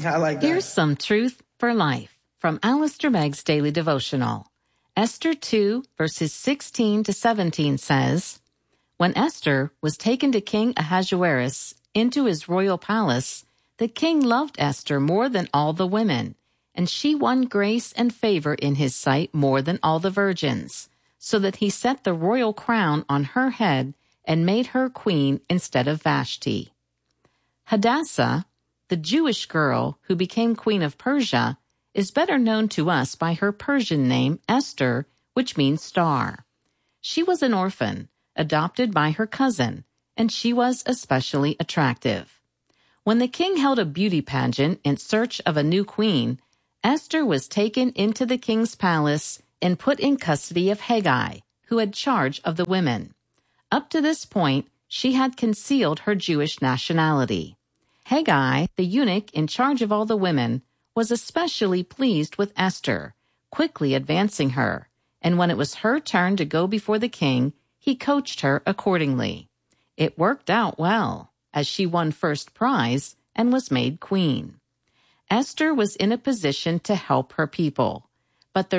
I like that. Here's some truth for life from Alistair Begg's Daily Devotional. Esther 2, verses 16 to 17 says, When Esther was taken to King Ahasuerus into his royal palace, the king loved Esther more than all the women, and she won grace and favor in his sight more than all the virgins, so that he set the royal crown on her head and made her queen instead of Vashti. Hadassah, the Jewish girl who became queen of Persia, is better known to us by her Persian name Esther, which means star. She was an orphan, adopted by her cousin, and she was especially attractive. When the king held a beauty pageant in search of a new queen, Esther was taken into the king's palace and put in custody of Hegai, who had charge of the women. Up to this point, she had concealed her Jewish nationality. Hegai, the eunuch in charge of all the women, was especially pleased with Esther, quickly advancing her, and when it was her turn to go before the king, he coached her accordingly. It worked out well, as she won first prize and was made queen. Esther was in a position to help her people.